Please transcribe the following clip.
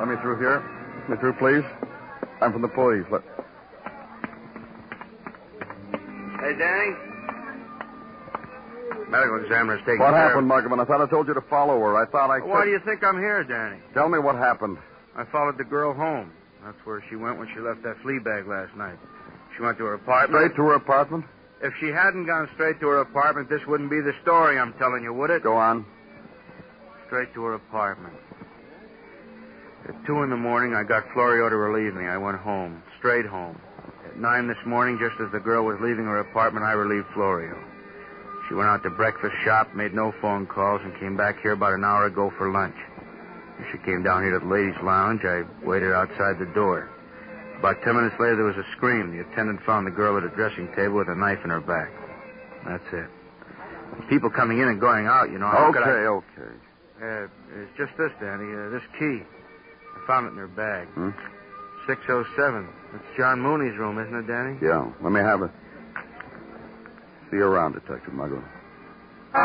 Let me through here. Let me through, please. I'm from the police. Hey, Danny? Medical examiner's taking What care happened, Muggavan? I thought I told you to follow her. Why do you think I'm here, Danny? Tell me what happened. I followed the girl home. That's where she went when she left that flea bag last night. She went to her apartment. Straight to her apartment? If she hadn't gone straight to her apartment, this wouldn't be the story I'm telling you, would it? Go on. Straight to her apartment. At 2 a.m, I got Florio to relieve me. I went home. Straight home. At 9 this morning, just as the girl was leaving her apartment, I relieved Florio. She went out to breakfast shop, made no phone calls, and came back here about an hour ago for lunch. When she came down here to the ladies' lounge, I waited outside the door. About 10 minutes later, there was a scream. The attendant found the girl at a dressing table with a knife in her back. That's it. People coming in and going out, you know. Okay. It's just this, Danny. This key. I found it in her bag. 607. It's John Mooney's room, isn't it, Danny? Yeah. Let me have it. See you around, Detective Muggavan.